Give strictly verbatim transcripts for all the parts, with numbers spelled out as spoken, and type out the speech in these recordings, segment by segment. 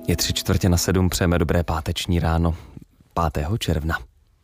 Je tři čtvrtě na sedm, přejeme dobré páteční ráno pátého června.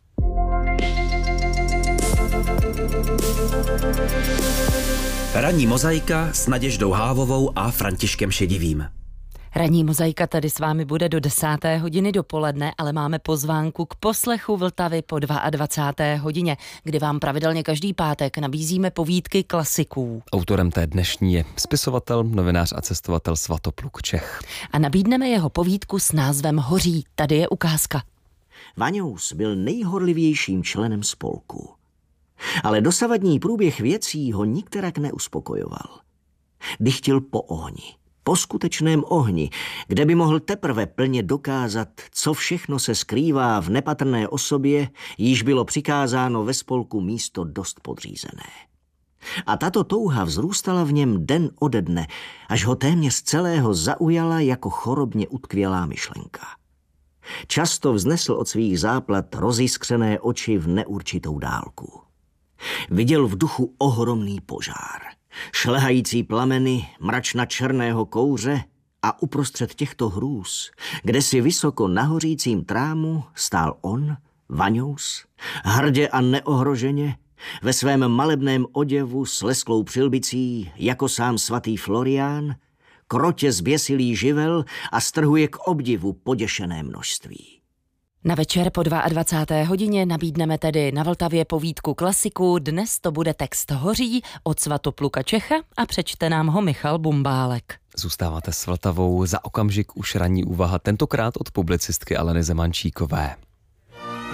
Ranní mozaika s Naděždou Hávovou a Františkem Šedivým. Ranní mozaika tady s vámi bude do desáté hodiny dopoledne, ale máme pozvánku k poslechu Vltavy po dvacáté druhé hodině, kdy vám pravidelně každý pátek nabízíme povídky klasiků. Autorem té dnešní je spisovatel, novinář a cestovatel Svatopluk Čech. A nabídneme jeho povídku s názvem Hoří. Tady je ukázka. Vaňous byl nejhorlivějším členem spolku. Ale dosavadní průběh věcí ho nikterak neuspokojoval. Dychtil po ohni. Po skutečném ohni, kde by mohl teprve plně dokázat, co všechno se skrývá v nepatrné osobě, již bylo přikázáno ve spolku místo dost podřízené. A tato touha vzrůstala v něm den ode dne, až ho téměř celého zaujala jako chorobně utkvělá myšlenka. Často vznesl od svých záplat roziskřené oči v neurčitou dálku. Viděl v duchu ohromný požár. Šlehající plameny, mračna černého kouře a uprostřed těchto hrůz, kde si vysoko na hořícím trámu stál on, Vaňous, hrdě a neohroženě, ve svém malebném oděvu s lesklou přilbicí, jako sám svatý Florián, krotě zběsilý živel a strhuje k obdivu poděšené množství. Na večer po dvacáté druhé hodině nabídneme tedy na Vltavě povídku klasiku. Dnes to bude text Hoří od Svatopluka Čecha a přečte nám ho Michal Bumbálek. Zůstáváte s Vltavou, za okamžik už ranní úvaha, tentokrát od publicistky Aleny Zemančíkové.